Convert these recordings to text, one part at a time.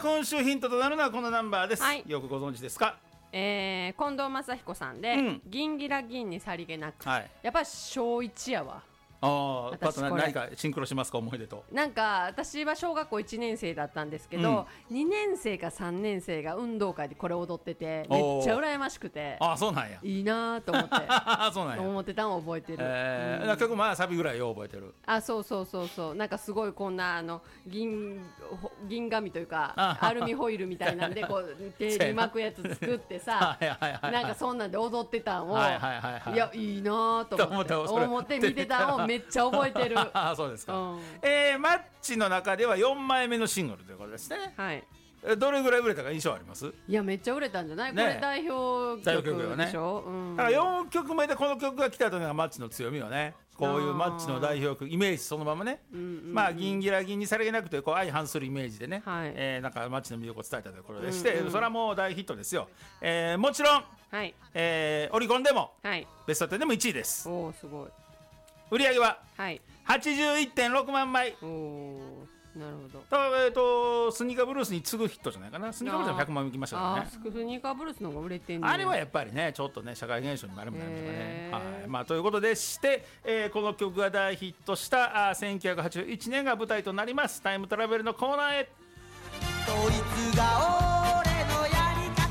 今週ヒントとなるのはこのナンバーです、 はいよくご存知ですか？ 近藤正彦さんで、銀ギラ銀にさりげなく、やっぱり小一やわ。 パッと何かシンクロしますか、思い出と。 なんか私は小学校1年生だったんですけど、2年生か3年生が運動会でこれ踊っててめっちゃ羨ましくて、 そうなんや、 いいなと思ってそうなんや思ってたのを覚えてる。 曲まあサビぐらいよう覚えてる。 そうなんかすごいこんな銀紙というかアルミホイルみたいなんでこう手に巻くやつ作ってさなんかそんなんで踊ってたんを、いやいいなと思って見てたのをめっちゃ覚えてる。 そうですか。マッチの中では4枚目のシングルということですね。 はい。 どれぐらい売れたか印象あります？ いやめっちゃ売れたんじゃない？これ代表曲でしょ。 だから4曲目でこの曲が来たというのがマッチの強みよね。こういうマッチの代表曲イメージそのままね、まあ銀ギラ銀にさりげなくというこう相反するイメージでね、なんかマッチの魅力を伝えたということでして、それはもう大ヒットですよ。もちろん、オリコンでもベスト10でも1位です。 おーすごい。 売り上げは 81.6 万枚。 なるほど。スニーカーブルースに次ぐヒットじゃないかな。スニーカーブルースは100万いきましたからね。 スニーカーブルースの方が売れてんね。 あれはやっぱりねちょっとね社会現象になるみたいなね。まあということでして、この曲が大ヒットした1981年が舞台となりますタイムトラベルのコーナーへ。こいつが俺のやり方。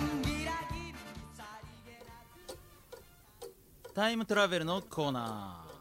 タイムトラベルのコーナー。